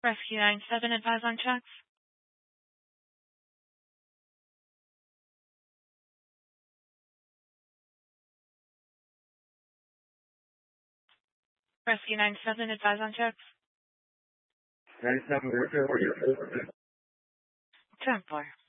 Rescue 9-7, advise on checks. Rescue 9-7, advise on checks. 9-7, where's your order? 10-4.